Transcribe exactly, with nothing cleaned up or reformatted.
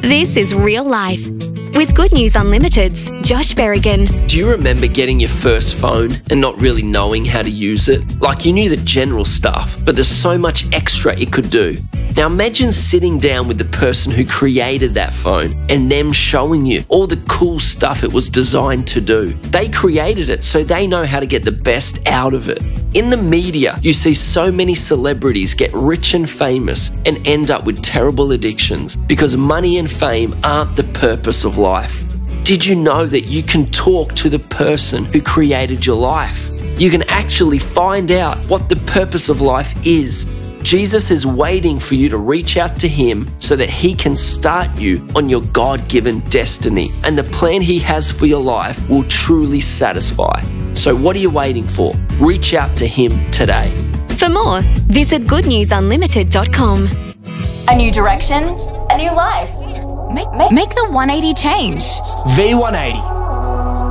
This is real life. With Good News Unlimited's Josh Berrigan. Do you remember getting your first phone and not really knowing how to use it? Like, you knew the general stuff, but there's so much extra it could do. Now imagine sitting down with the person who created that phone and them showing you all the cool stuff it was designed to do. They created it so they know how to get the best out of it. In the media, you see so many celebrities get rich and famous and end up with terrible addictions because money and fame aren't the purpose of life. Did you know that you can talk to the person who created your life? You can actually find out what the purpose of life is. Jesus is waiting for you to reach out to him so that he can start you on your God-given destiny, and the plan he has for your life will truly satisfy. So what are you waiting for? Reach out to him today. For more, visit good news unlimited dot com. A new direction, a new life. Make, make, make the one eighty change. V one eighty.